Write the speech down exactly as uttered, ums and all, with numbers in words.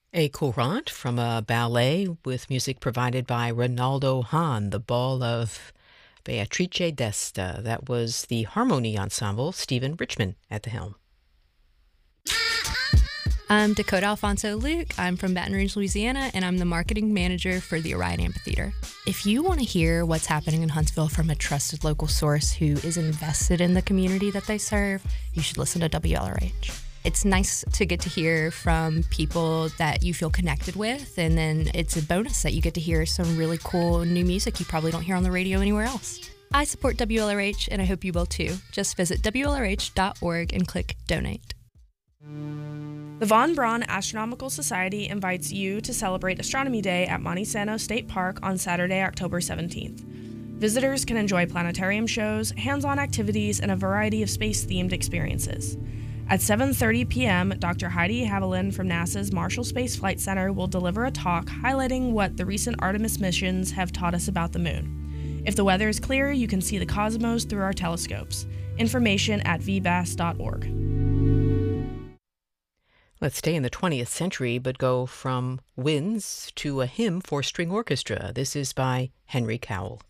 A courant from a ballet with music provided by Ronaldo Hahn, the Ball of Beatrice d'Este. That was the Harmony Ensemble, Stephen Richman at the helm. I'm Dakota Alfonso Luke. I'm from Baton Rouge, Louisiana, and I'm the marketing manager for the Orion Amphitheater. If you want to hear what's happening in Huntsville from a trusted local source who is invested in the community that they serve, you should listen to W L R H. It's nice to get to hear from people that you feel connected with, and then it's a bonus that you get to hear some really cool new music you probably don't hear on the radio anywhere else. I support W L R H, and I hope you will too. Just visit W L R H dot org and click Donate. The Von Braun Astronomical Society invites you to celebrate Astronomy Day at Monte Sano State Park on Saturday, October seventeenth. Visitors can enjoy planetarium shows, hands-on activities, and a variety of space-themed experiences. At seven thirty p.m., Doctor Heidi Haviland from NASA's Marshall Space Flight Center will deliver a talk highlighting what the recent Artemis missions have taught us about the moon. If the weather is clear, you can see the cosmos through our telescopes. Information at v b a s dot org. Let's stay in the twentieth century, but go from winds to a hymn for string orchestra. This is by Henry Cowell.